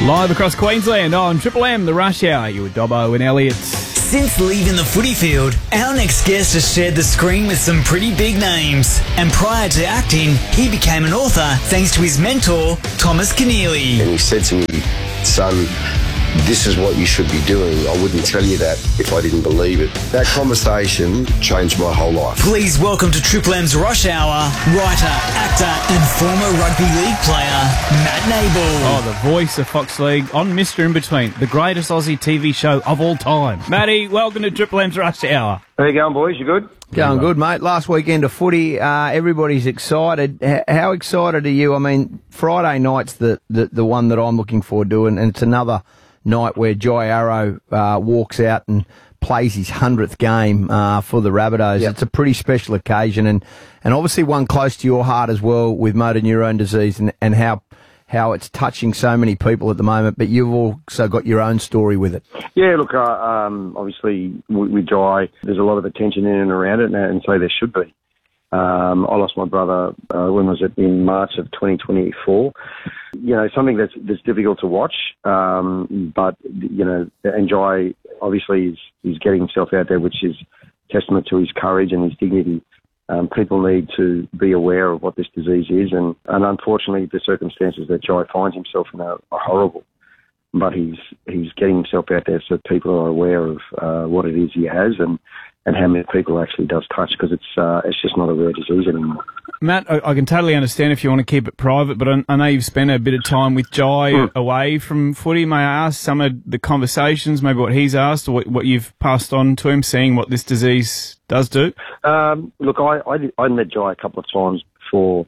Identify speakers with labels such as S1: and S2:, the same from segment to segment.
S1: Live across Queensland on Triple M, the Rush Hour. You with Dobbo and Elliott.
S2: Since leaving the footy field, our next guest has shared the screen with some pretty big names. And prior to acting, he became an author thanks to his mentor, Thomas Keneally.
S3: And he said to me, son, this is what you should be doing. I wouldn't tell you that if I didn't believe it. That conversation changed my whole life.
S2: Please welcome to Triple M's Rush Hour, writer, actor and former rugby league player, Matt Nable.
S1: Oh, the voice of Fox League on Mr. In-Between, the greatest Aussie TV show of all time. Matty, welcome to Triple M's Rush Hour.
S4: How you going, boys? You good?
S5: Going good, mate. Last weekend of footy, everybody's excited. How excited are you? I mean, Friday night's the one that I'm looking forward to, and it's another night where Jai Arrow walks out and plays his 100th game for the Rabbitohs. Yep. It's a pretty special occasion, and obviously one close to your heart as well with motor neurone disease and how it's touching so many people at the moment, but you've also got your own story with it.
S4: Yeah, look, obviously with Jai, there's a lot of attention in and around it, and so there should be. I lost my brother, when was it, in March of 2024. You know, something that's difficult to watch, but, you know, and Jai obviously is getting himself out there, which is testament to his courage and his dignity. People need to be aware of what this disease is, and unfortunately the circumstances that Jai finds himself in are horrible. But he's getting himself out there so people are aware of what it is he has and how many people actually does touch, because it's just not a rare disease anymore.
S1: Matt, I can totally understand if you want to keep it private, but I know you've spent a bit of time with Jai away from footy. May I ask some of the conversations, maybe what he's asked or what you've passed on to him, seeing what this disease does do?
S4: Look, I met Jai a couple of times before,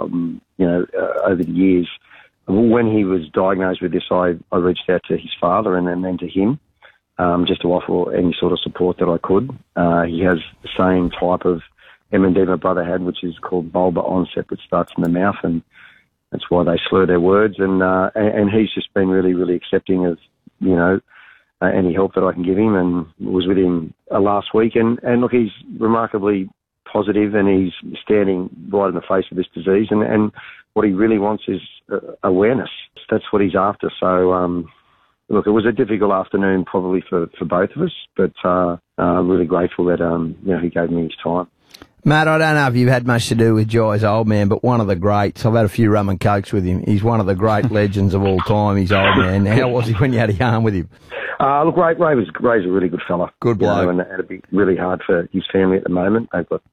S4: over the years. When he was diagnosed with this, I reached out to his father and then to him, just to offer any sort of support that I could. He has the same type of MND my brother had, which is called bulbar onset, that starts in the mouth, and that's why they slur their words. And he's just been really, really accepting of, you know, any help that I can give him, and was with him last week. And look, he's remarkably positive, and he's standing right in the face of this disease. And what he really wants is awareness. That's what he's after. So, look, it was a difficult afternoon probably for both of us, but I'm really grateful that he gave me his time.
S5: Matt, I don't know if you've had much to do with Jai's old man, but one of the greats. I've had a few rum and cokes with him. He's one of the great legends of all time, his old man. How was he when you had a yarn with him?
S4: Look, Ray's a really good fella.
S5: Good bloke.
S4: And it'd be really hard for his family at the moment. They've got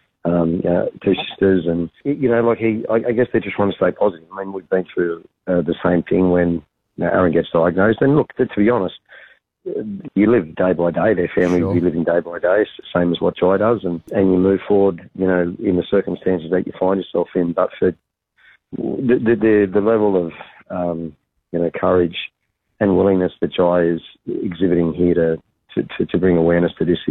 S4: two sisters, and I guess they just want to stay positive. I mean, we've been through the same thing when Aaron gets diagnosed. And look, to be honest, you live day by day. Their family will be living day by day. It's the same as what Jai does, and you move forward, in the circumstances that you find yourself in. But for the level of courage and willingness that Jai is exhibiting here to bring awareness to this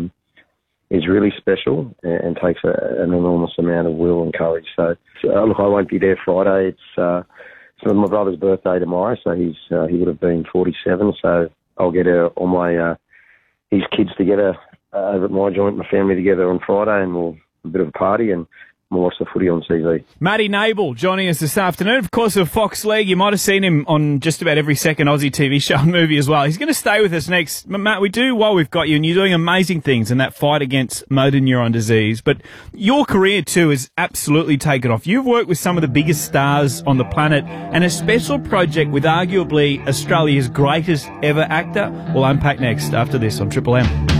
S4: is really special, and takes an enormous amount of will and courage. So look, I won't be there Friday. It's my brother's birthday tomorrow, so he would have been 47. So I'll get all my his kids together over at my joint, my family together on Friday, and we'll have a bit of a party and we'll watch the footy on TV.
S1: Matty Nable joining us this afternoon, of course, of Fox League. You might have seen him on just about every second Aussie TV show and movie as well. He's going to stay with us next. Matt, we do while we've got you, and you're doing amazing things in that fight against motor neuron disease. But your career too has absolutely taken off. You've worked with some of the biggest stars on the planet, and a special project with arguably Australia's greatest ever actor. We'll unpack next after this on Triple M.